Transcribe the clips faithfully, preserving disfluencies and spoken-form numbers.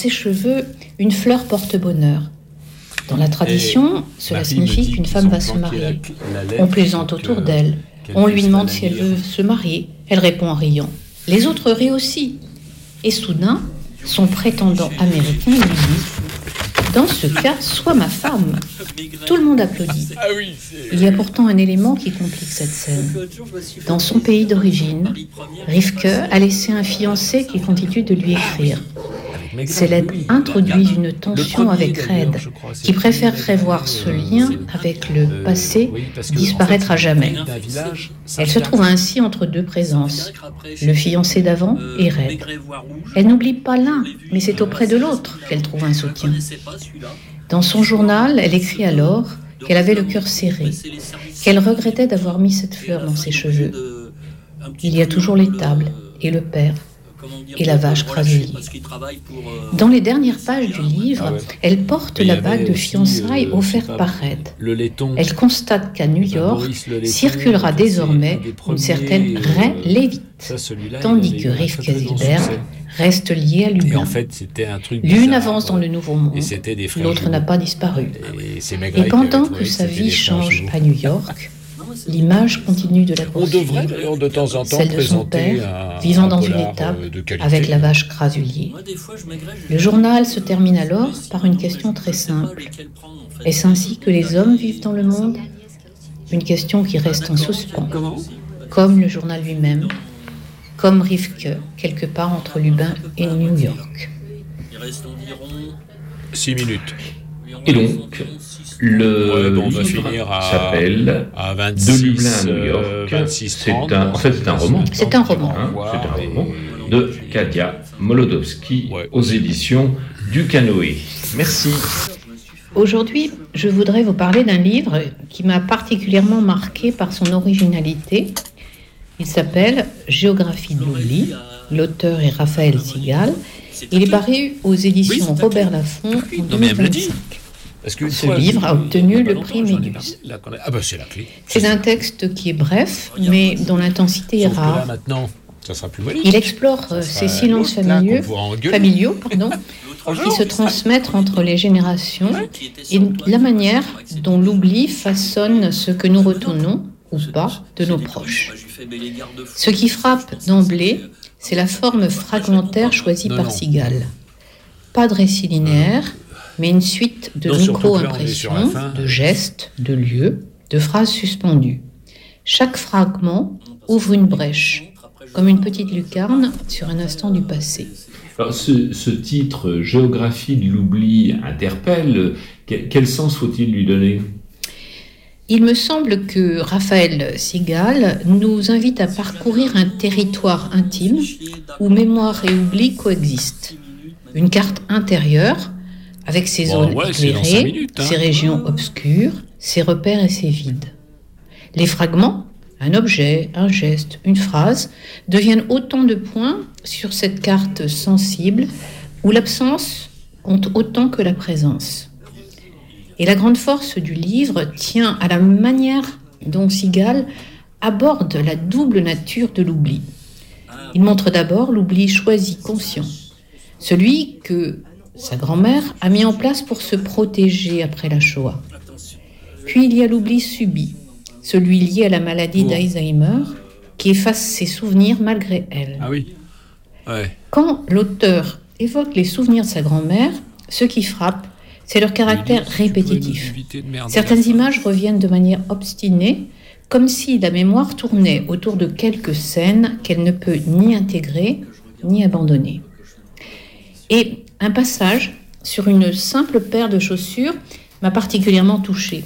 ses cheveux une fleur porte-bonheur. Dans la tradition, et cela Marie signifie qu'une femme va se marier. La, la on plaisante autour d'elle. On lui demande si elle veut se marier. Elle répond en riant. Les autres rient aussi. Et soudain, son prétendant américain lui dit « Dans ce cas, sois ma femme ». Tout le monde applaudit. Il y a pourtant un élément qui complique cette scène. Dans son pays d'origine, Rivke a laissé un fiancé qui continue de lui écrire. Ces lettres introduisent une tension avec Red, qui préférerait voir ce lien avec le passé disparaître à jamais. Elle se trouve ainsi entre deux présences, le fiancé d'avant et Red. Elle n'oublie pas l'un, mais c'est auprès de l'autre qu'elle trouve un soutien. Dans son journal, elle écrit alors qu'elle avait le cœur serré, qu'elle regrettait d'avoir mis cette fleur dans ses cheveux. Il y a toujours l'étable et le père. Et la vache Krasuli. Dans les dernières pages du livre, ah ouais. elle porte la bague de fiançailles euh, offerte par Red. Elle constate qu'à New York circulera désormais une certaine Ray Leavitt, tandis que Rivke Zilberg reste liée à Lublin. En fait, l'une avance dans le Nouveau Monde, l'autre n'a pas disparu. Et, et pendant que sa vie change à New York, l'image continue de la poursuivre. On devrait d'ailleurs de temps en temps celle de son père, un, vivant un dans une étable avec la vache Krasuli. Le journal se termine alors par une question très simple. Est-ce ainsi que les hommes vivent dans le monde ? Une question qui reste en suspens, comme le journal lui-même, comme Rivke, quelque part entre Lublin et New York. Six minutes. Et donc, le ouais, bon, livre à, s'appelle à vingt-six, De Lublin à New York. vingt-six, c'est un, en fait, c'est un roman. C'est un roman. Hein, c'est un roman de Katia Molodowski ouais. aux éditions du Canoë. Merci. Aujourd'hui, je voudrais vous parler d'un livre qui m'a particulièrement marqué par son originalité. Il s'appelle Géographie de l'oubli. L'auteur est Raphaël Sigal. Il est paru aux éditions oui, Robert Laffont en deux mille vingt-cinq. Que Ce livre a obtenu le prix Méduse. La, la, ah ben c'est la clé. C'est un texte qui est bref, mais dont l'intensité est rare. Là, maintenant, ça sera plus Il explore ça ces silences familiaux, familiaux pardon, qui se transmettent entre les générations et la manière dont l'oubli façonne ce que nous retenons, ou pas, de nos proches. Ce qui frappe d'emblée, c'est la forme fragmentaire choisie non, par Sigal. Pas de récit linéaire, mais une suite de micro-impressions, de gestes, de lieux, de phrases suspendues. Chaque fragment ouvre une brèche, comme une petite lucarne sur un instant du passé. Alors, ce, ce titre, Géographie de l'oubli, interpelle. Quel, quel sens faut-il lui donner ? Il me semble que Raphaël Sigal nous invite à parcourir un territoire intime où mémoire et oubli coexistent. Une carte intérieure avec ses zones bon, ouais, éclairées, minutes, hein. ses régions obscures, ses repères et ses vides. Les fragments, un objet, un geste, une phrase, deviennent autant de points sur cette carte sensible où l'absence compte autant que la présence. Et la grande force du livre tient à la manière dont Sigal aborde la double nature de l'oubli. Il montre d'abord l'oubli choisi, conscient, celui que sa grand-mère a mis en place pour se protéger après la Shoah. Puis il y a l'oubli subi, celui lié à la maladie d'Alzheimer, qui efface ses souvenirs malgré elle. Ah oui. Ouais. Quand l'auteur évoque les souvenirs de sa grand-mère, ce qui frappe, c'est leur caractère répétitif. Certaines images reviennent de manière obstinée, comme si la mémoire tournait autour de quelques scènes qu'elle ne peut ni intégrer, ni abandonner. Et un passage sur une simple paire de chaussures m'a particulièrement touchée.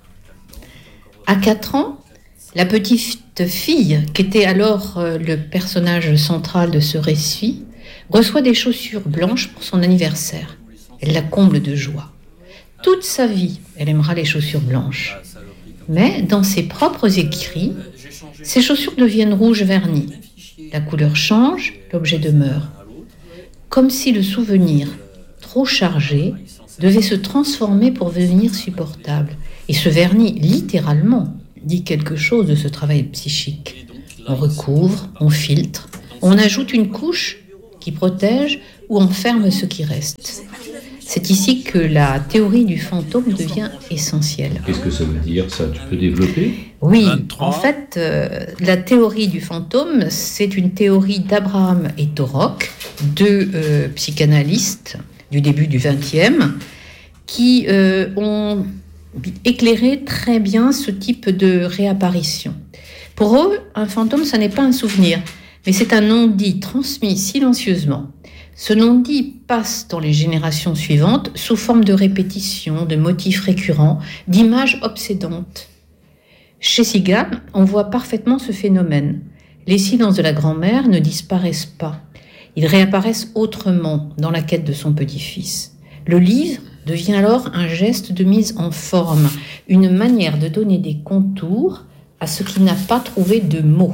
À quatre ans, la petite fille, qui était alors le personnage central de ce récit, reçoit des chaussures blanches pour son anniversaire. Elle la comble de joie. Toute sa vie, elle aimera les chaussures blanches. Mais dans ses propres écrits, ces chaussures deviennent rouge verni. La couleur change, l'objet demeure. Comme si le souvenir, trop chargé, devait se transformer pour devenir supportable. Et ce vernis, littéralement, dit quelque chose de ce travail psychique. On recouvre, on filtre, on ajoute une couche qui protège ou enferme ce qui reste. C'est ici que la théorie du fantôme devient essentielle. Qu'est-ce que ça veut dire, ça? Tu peux développer? Oui, vingt-trois En fait, euh, la théorie du fantôme, c'est une théorie d'Abraham et Torok, deux euh, psychanalystes du début du vingtième, qui euh, ont éclairé très bien ce type de réapparition. Pour eux, un fantôme, ça n'est pas un souvenir, mais c'est un non-dit transmis silencieusement. Ce non-dit passe dans les générations suivantes sous forme de répétitions, de motifs récurrents, d'images obsédantes. Chez Seagal, on voit parfaitement ce phénomène. Les silences de la grand-mère ne disparaissent pas. Ils réapparaissent autrement dans la quête de son petit-fils. Le livre devient alors un geste de mise en forme, une manière de donner des contours à ce qui n'a pas trouvé de mots.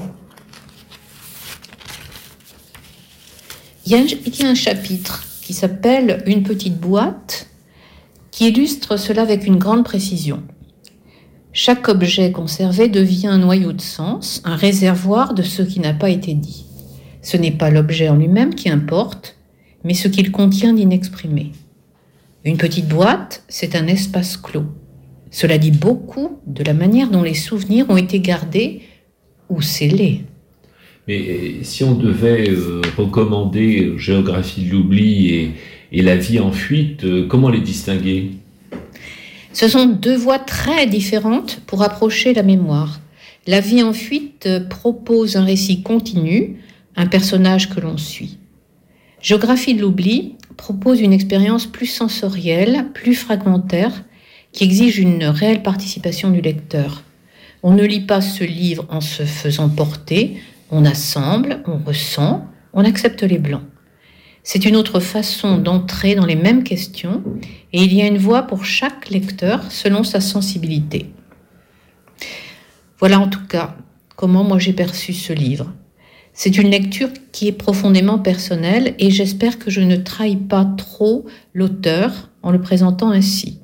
Il y a un, il y a un chapitre qui s'appelle « Une petite boîte » qui illustre cela avec une grande précision. Chaque objet conservé devient un noyau de sens, un réservoir de ce qui n'a pas été dit. Ce n'est pas l'objet en lui-même qui importe, mais ce qu'il contient d'inexprimé. Une petite boîte, c'est un espace clos. Cela dit beaucoup de la manière dont les souvenirs ont été gardés ou scellés. Mais si on devait euh, recommander Géographie de l'oubli et, et La vie en fuite, euh, comment les distinguer? Ce sont deux voies très différentes pour approcher la mémoire. La vie en fuite propose un récit continu, un personnage que l'on suit. Géographie de l'oubli propose une expérience plus sensorielle, plus fragmentaire, qui exige une réelle participation du lecteur. On ne lit pas ce livre en se faisant porter, on assemble, on ressent, on accepte les blancs. C'est une autre façon d'entrer dans les mêmes questions et il y a une voie pour chaque lecteur selon sa sensibilité. Voilà en tout cas comment moi j'ai perçu ce livre. C'est une lecture qui est profondément personnelle et j'espère que je ne trahis pas trop l'auteur en le présentant ainsi.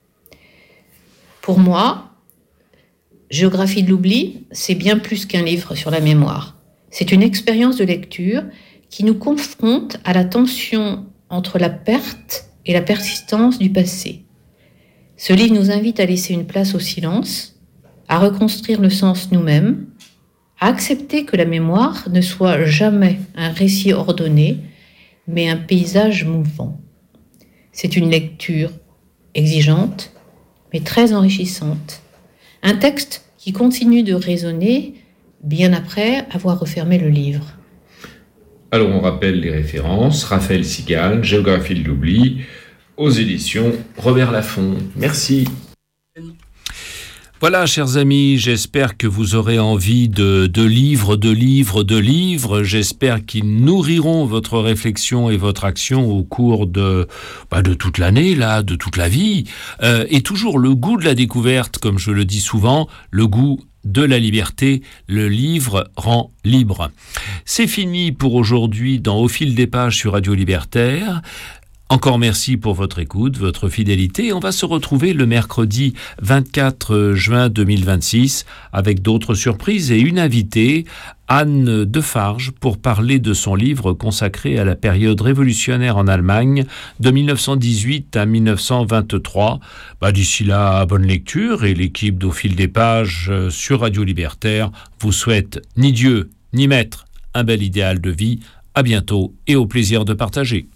Pour moi, Géographie de l'oubli, c'est bien plus qu'un livre sur la mémoire. C'est une expérience de lecture qui nous confronte à la tension entre la perte et la persistance du passé. Ce livre nous invite à laisser une place au silence, à reconstruire le sens nous-mêmes, à accepter que la mémoire ne soit jamais un récit ordonné, mais un paysage mouvant. C'est une lecture exigeante, mais très enrichissante. Un texte qui continue de résonner bien après avoir refermé le livre. Alors on rappelle les références, Raphaël Seagal, Géographie de l'oubli, aux éditions Robert Laffont. Merci. Voilà, chers amis, j'espère que vous aurez envie de, de livres, de livres, de livres. J'espère qu'ils nourriront votre réflexion et votre action au cours de, bah, de toute l'année, là, de toute la vie. Euh, et toujours le goût de la découverte, comme je le dis souvent, le goût de la liberté, le livre rend libre. C'est fini pour aujourd'hui dans Au fil des pages sur Radio Libertaire. Encore merci pour votre écoute, votre fidélité. On va se retrouver le mercredi vingt-quatre juin deux mille vingt-six avec d'autres surprises et une invitée, Anne Defarge, pour parler de son livre consacré à la période révolutionnaire en Allemagne de mille neuf cent dix-huit à mille neuf cent vingt-trois. Bah, d'ici là, bonne lecture et l'équipe d'Au fil des pages sur Radio Libertaire vous souhaite ni Dieu ni maître un bel idéal de vie. À bientôt et au plaisir de partager.